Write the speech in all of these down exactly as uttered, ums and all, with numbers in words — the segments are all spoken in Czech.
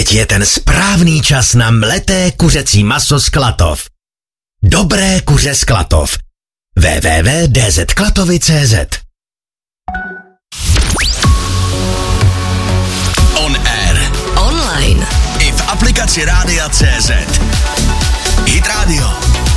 Teď je ten správný čas na mleté kuřecí maso z Klatov. Dobré kuře z Klatov. w w w tečka d z klatovy tečka c z On air. Online. I v aplikaci Rádia C Z. Hit Radio.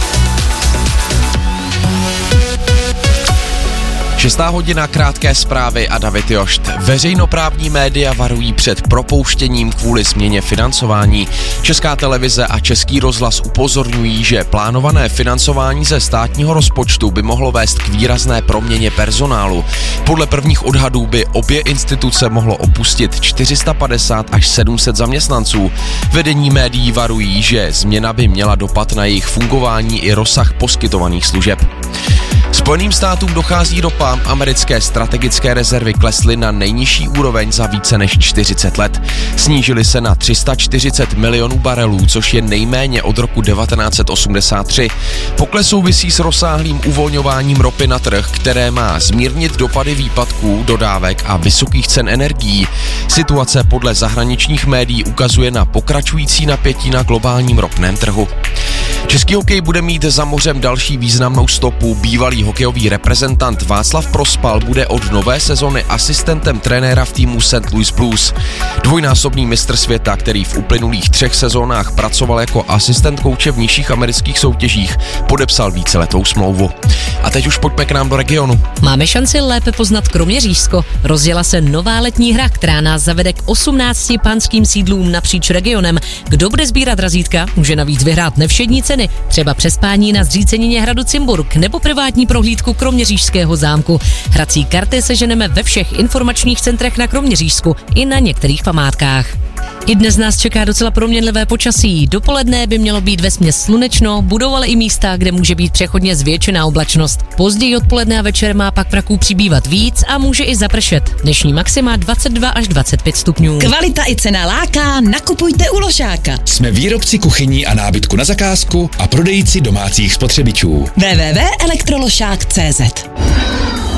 Šestá hodina, krátké zprávy a David Jošt. Veřejnoprávní média varují před propouštěním kvůli změně financování. Česká televize a Český rozhlas upozorňují, že plánované financování ze státního rozpočtu by mohlo vést k výrazné proměně personálu. Podle prvních odhadů by obě instituce mohlo opustit čtyři sta padesát až sedm set zaměstnanců. Vedení médií varují, že změna by měla dopad na jejich fungování i rozsah poskytovaných služeb. Spojeným státům dochází ropa, americké strategické rezervy klesly na nejnižší úroveň za více než čtyřicet let. Snížily se na tři sta čtyřicet milionů barelů, což je nejméně od roku devatenáct set osmdesát tři. Pokles souvisí s rozsáhlým uvolňováním ropy na trh, které má zmírnit dopady výpadků, dodávek a vysokých cen energií. Situace podle zahraničních médií ukazuje na pokračující napětí na globálním ropném trhu. Český hokej bude mít za mořem další významnou stopu. Bývalý hokejový reprezentant Václav Prospal bude od nové sezony asistentem trenéra v týmu Saint Louis Blues. Dvojnásobný mistr světa, který v uplynulých třech sezónách pracoval jako asistent kouče v nižších amerických soutěžích, podepsal víceletou smlouvu. A teď už pojďme k nám do regionu. Máme šanci lépe poznat Kroměřížsko. Rozjela se nová letní hra, která nás zavede k osmnácti panským sídlům napříč regionem. Kdo bude sbírat razítka, může navíc vyhrát nevšední ceny, třeba přespání na zřícenině hradu Cimburg nebo privátní prohlídku Kroměřížského zámku. Hrací karty seženeme ve všech informačních centrech na Kroměřížsku i na některých památkách. I dnes nás čeká docela proměnlivé počasí. Dopoledne by mělo být vesměs slunečno, budou ale i místa, kde může být přechodně zvětšená oblačnost. Později odpoledne a večer má pak mraků přibývat víc a může i zapršet. Dnešní maxima dvacet dva až dvacet pět stupňů. Kvalita i cena láká, nakupujte u Lošáka. Jsme výrobci kuchyní a nábytku na zakázku a prodejci domácích spotřebičů. w w w tečka elektrološák tečka c z